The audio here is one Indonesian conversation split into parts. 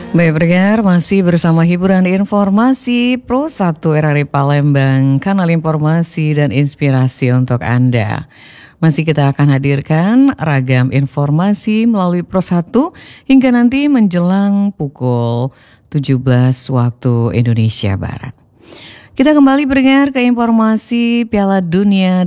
Baik pendengar, masih bersama hiburan informasi Pro 1 RRI Palembang, kanal informasi dan inspirasi untuk Anda. Masih kita akan hadirkan ragam informasi melalui Pro 1 hingga nanti menjelang pukul 17 waktu Indonesia Barat. Kita kembali pendengar ke informasi Piala Dunia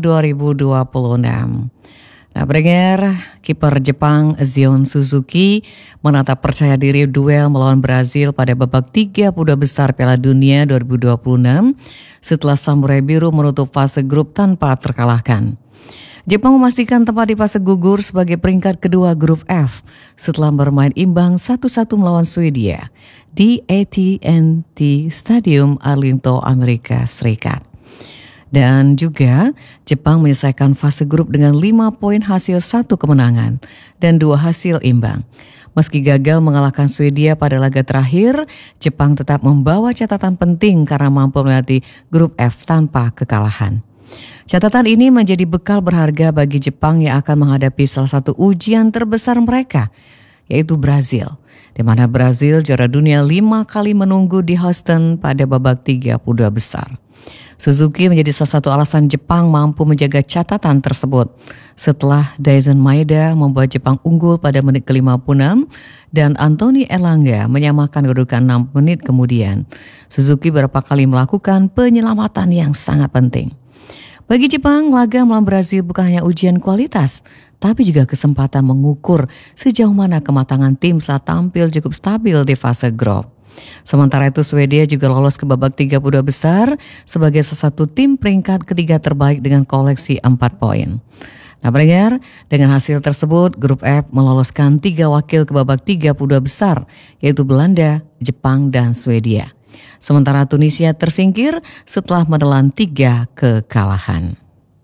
2026. Nah, pendengar, kiper Jepang Zion Suzuki menatap percaya diri duel melawan Brazil pada babak 32 besar Piala Dunia 2026 setelah Samurai Biru menutup fase grup tanpa terkalahkan. Jepang memastikan tempat di fase gugur sebagai peringkat kedua grup F setelah bermain imbang 1-1 melawan Swedia di AT&T Stadium Arlington, Amerika Serikat. Dan juga Jepang menyelesaikan fase grup dengan 5 poin hasil 1 kemenangan dan 2 hasil imbang. Meski gagal mengalahkan Swedia pada laga terakhir, Jepang tetap membawa catatan penting karena mampu melewati grup F tanpa kekalahan. Catatan ini menjadi bekal berharga bagi Jepang yang akan menghadapi salah satu ujian terbesar mereka, yaitu Brazil. Di mana Brazil juara dunia 5 kali menunggu di Houston pada babak 32 besar. Suzuki menjadi salah satu alasan Jepang mampu menjaga catatan tersebut setelah Daisen Maeda membuat Jepang unggul pada menit ke-56 dan Anthony Elanga menyamakan kedudukan 6 menit kemudian. Suzuki beberapa kali melakukan penyelamatan yang sangat penting. Bagi Jepang, laga melawan Brazil bukan hanya ujian kualitas, tapi juga kesempatan mengukur sejauh mana kematangan tim saat tampil cukup stabil di fase grup. Sementara itu Swedia juga lolos ke babak 32 besar sebagai salah satu tim peringkat ketiga terbaik dengan koleksi 4 poin. Nah pendengar, dengan hasil tersebut grup F meloloskan 3 wakil ke babak 32 besar, yaitu Belanda, Jepang, dan Swedia. Sementara Tunisia tersingkir setelah menelan 3 kekalahan.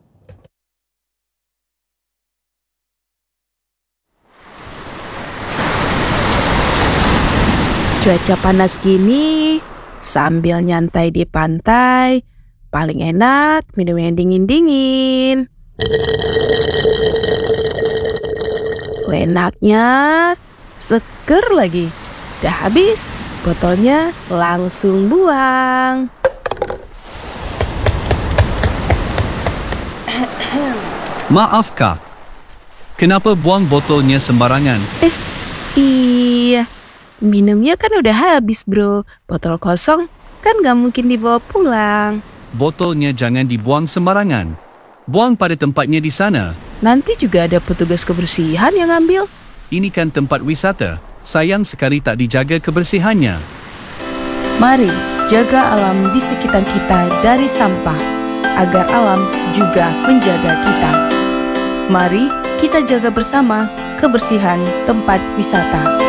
Cuaca panas gini, sambil nyantai di pantai, paling enak minum yang dingin-dingin. Enaknya, seger lagi. Udah habis, botolnya langsung buang. Maaf Kak, kenapa buang botolnya sembarangan? Iya. Minumnya kan udah habis bro. Botol kosong kan gak mungkin dibawa pulang. Botolnya jangan dibuang sembarangan. Buang pada tempatnya di sana. Nanti juga ada petugas kebersihan yang ambil. Ini kan tempat wisata. Sayang sekali tak dijaga kebersihannya. Mari jaga alam di sekitar kita dari sampah, agar alam juga menjaga kita. Mari kita jaga bersama kebersihan tempat wisata.